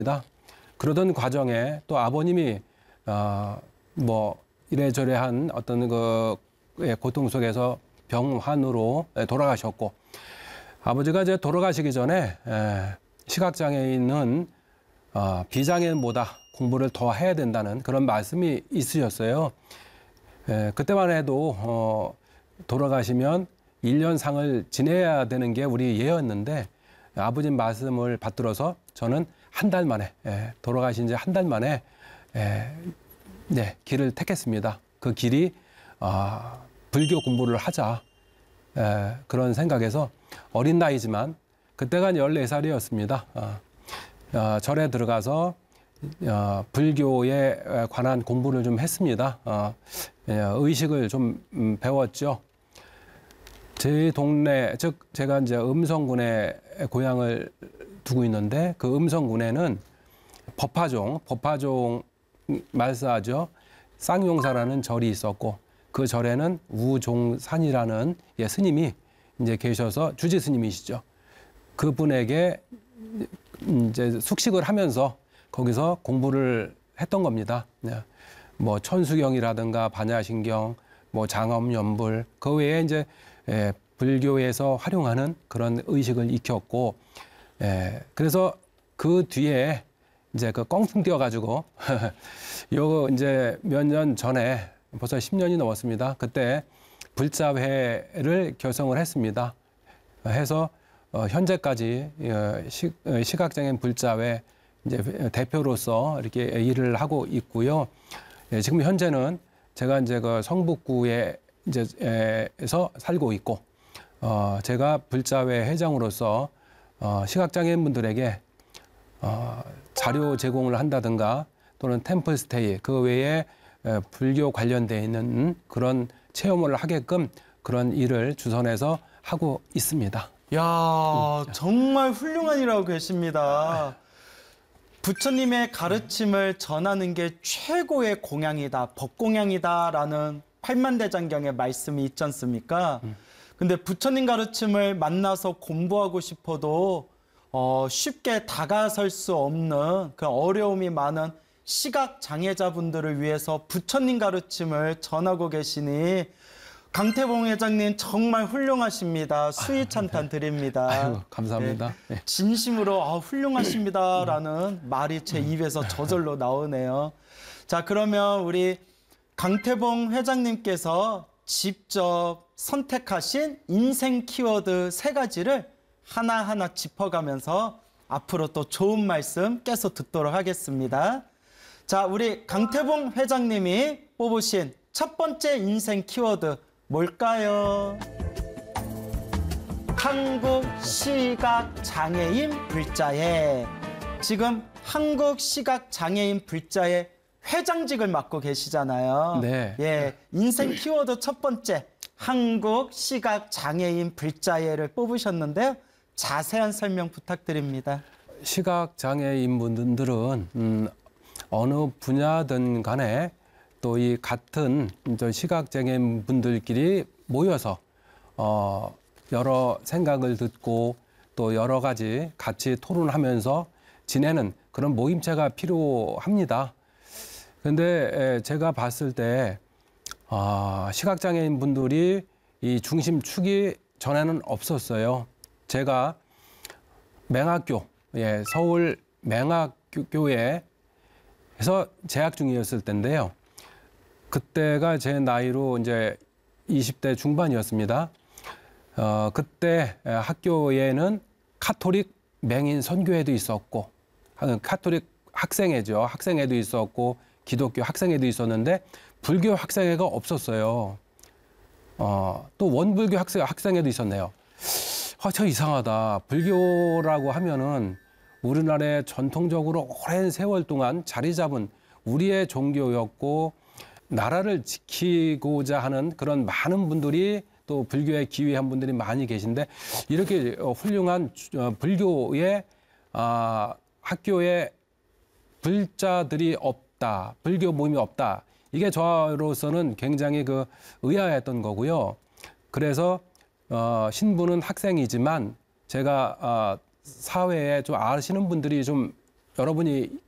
그러던 과정에 또 아버님이 뭐 이래저래한 어떤 그 고통 속에서 병환으로 돌아가셨고, 아버지가 이제 돌아가시기 전에 시각장애인은 비장애인보다 공부를 더 해야 된다는 그런 말씀이 있으셨어요. 그때만 해도 돌아가시면 1년상을 지내야 되는 게 우리 예였는데, 아버지 말씀을 받들어서 저는 한 달 만에, 돌아가신 지 한 달 만에 길을 택했습니다. 그 길이 불교 공부를 하자, 그런 생각에서 어린 나이지만 그때가 14살이었습니다. 절에 들어가서 불교에 관한 공부를 좀 했습니다. 의식을 좀 배웠죠. 제 동네, 즉 제가 이제 음성군에 고향을 두고 있는데, 그 음성군에는 법화종 말사죠. 쌍용사라는 절이 있었고, 그 절에는 우종산이라는 스님이 이제 계셔서, 주지 스님이시죠. 그분에게 이제 숙식을 하면서 거기서 공부를 했던 겁니다. 뭐 천수경이라든가 반야신경, 뭐 장엄연불, 그 외에 이제 불교에서 활용하는 그런 의식을 익혔고, 그래서 그 뒤에 이제 그 껑충 뛰어가지고 요 이제 몇 년 전에, 벌써 10년이 넘었습니다. 그때 불자회를 결성을 했습니다. 해서 현재까지 시각장애인 불자회 이제 대표로서 이렇게 일을 하고 있고요. 지금 현재는 제가 이제 그 성북구에 이제에서 살고 있고, 제가 불자회 회장으로서 시각장애인분들에게 자료 제공을 한다든가, 또는 템플스테이, 그 외에 불교 관련돼 있는 그런 체험을 하게끔 그런 일을 주선해서 하고 있습니다. 야, 정말 훌륭한 일하고 계십니다. 부처님의 가르침을 전하는 게 최고의 공양이다, 법공양이다라는 팔만대장경의 말씀이 있지 않습니까? 근데 부처님 가르침을 만나서 공부하고 싶어도 쉽게 다가설 수 없는 그 어려움이 많은 시각장애자분들을 위해서 부처님 가르침을 전하고 계시니, 강태봉 회장님 정말 훌륭하십니다. 수위찬탄 드립니다. 아유, 감사합니다. 진심으로 훌륭하십니다라는 말이 제 입에서 저절로 나오네요. 자, 그러면 우리 강태봉 회장님께서 직접 선택하신 인생 키워드 3가지를 하나하나 짚어가면서 앞으로 또 좋은 말씀 계속 듣도록 하겠습니다. 자, 우리 강태봉 회장님이 뽑으신 첫 번째 인생 키워드 뭘까요? 한국시각장애인 불자회. 지금 한국시각장애인 불자회 회장직을 맡고 계시잖아요. 네. 예, 인생 키워드 첫 번째, 한국시각장애인 불자회를 뽑으셨는데요. 자세한 설명 부탁드립니다. 시각장애인분들은 어느 분야든 간에 또 이 같은 시각장애인 분들끼리 모여서 여러 생각을 듣고 또 여러 가지 같이 토론하면서 지내는 그런 모임체가 필요합니다. 근데 제가 봤을 때 시각장애인 분들이 이 중심축이 전에는 없었어요. 제가 맹학교, 서울 맹학교에 해서 재학 중이었을 때인데요. 그때가 제 나이로 이제 20대 중반이었습니다. 그때 학교에는 카톨릭 맹인 선교회도 있었고, 카톨릭 학생회죠. 학생회도 있었고, 기독교 학생회도 있었는데 불교 학생회가 없었어요. 또 원불교 학생회도 있었네요. 저 이상하다. 불교라고 하면은 우리나라에 전통적으로 오랜 세월 동안 자리 잡은 우리의 종교였고, 나라를 지키고자 하는 그런 많은 분들이, 또 불교에 기회한 분들이 많이 계신데, 이렇게 훌륭한 불교의 학교에 불자들이 없다, 불교 모임이 없다, 이게 저로서는 굉장히 의아했던 거고요. 그래서 신부는 학생이지만 제가 사회에 좀 아시는 분들이 좀 여러분이